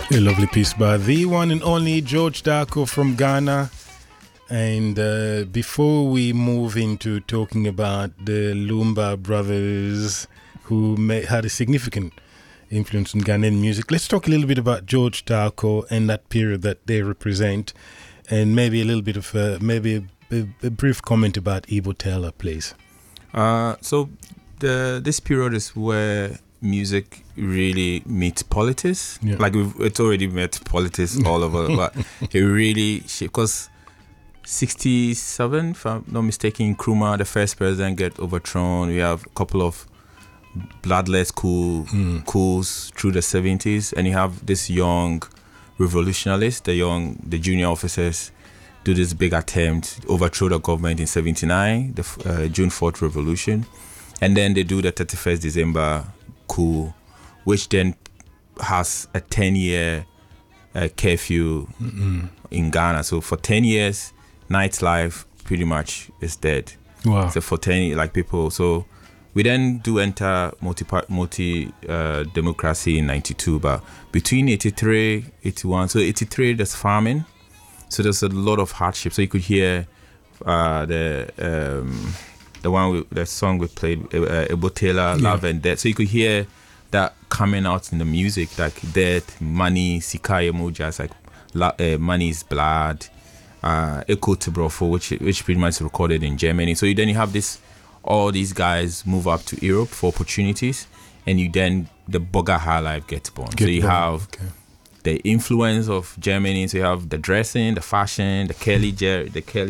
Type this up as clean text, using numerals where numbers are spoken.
A lovely piece by the one and only George Darko from Ghana. And before we move into talking about the Lumba brothers who had a significant influence in Ghanaian music, let's talk a little bit about George Darko and that period that they represent, and maybe a little bit of a brief comment about Ibo Taylor, please. So this period is where music really meets politics. Yeah. Like it's already met politics all over, but it really because 67, if I'm not mistaken, Nkrumah, the first president, get overthrown. We have a couple of bloodless coups through the 70s, and you have this young revolutionalists, the junior officers, do this big attempt, overthrow the government in 79, the June 4th revolution, and then they do the 31st December coup, which then has a 10-year curfew in Ghana. So for 10 years, nightlife pretty much is dead. Wow. So for 10, like people, so we then do enter multi democracy in 92, but between 83, 81, so 83 there's famine, so there's a lot of hardship. So you could hear the song we played, Ibo Taylor, Love and Death. So you could hear that coming out in the music, like death, money, Sikai Emojas, like money is blood, Echo to Brofo, which pretty much is recorded in Germany. So then you have all these guys move up to Europe for opportunities, and the Boga High Life gets born. So you have the influence of Germany. So you have the dressing, the fashion, the Kelly